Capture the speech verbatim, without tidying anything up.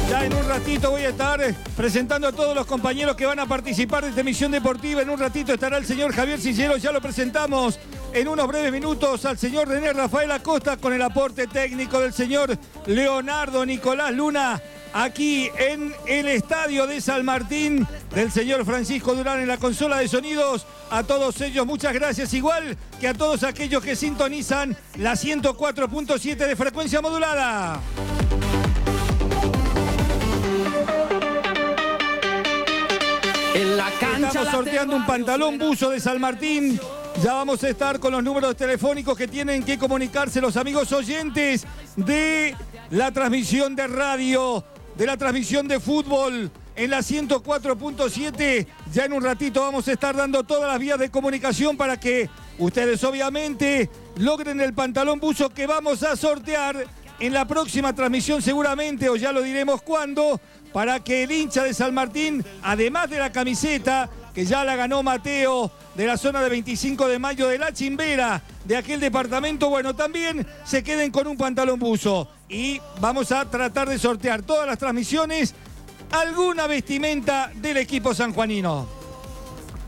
Ya en un ratito voy a estar presentando a todos los compañeros que van a participar de esta emisión deportiva. En un ratito estará el señor Javier Cillero, ya lo presentamos en unos breves minutos al señor René Rafael Acosta con el aporte técnico del señor Leonardo Nicolás Luna. Aquí en el estadio de San Martín, del señor Francisco Durán en la consola de sonidos. A todos ellos muchas gracias, igual que a todos aquellos que sintonizan la ciento cuatro punto siete de frecuencia modulada. En la cancha Estamos sorteando un pantalón buzo de San Martín. Ya vamos a estar con los números telefónicos que tienen que comunicarse los amigos oyentes de la transmisión de radio, de la transmisión de fútbol en la ciento cuatro punto siete. Ya en un ratito vamos a estar dando todas las vías de comunicación para que ustedes obviamente logren el pantalón buzo que vamos a sortear en la próxima transmisión seguramente, o ya lo diremos cuándo, para que el hincha de San Martín, además de la camiseta, que ya la ganó Mateo, de la zona de veinticinco de mayo de La Chimbera, de aquel departamento, bueno, también se queden con un pantalón buzo. Y vamos a tratar de sortear todas las transmisiones alguna vestimenta del equipo sanjuanino.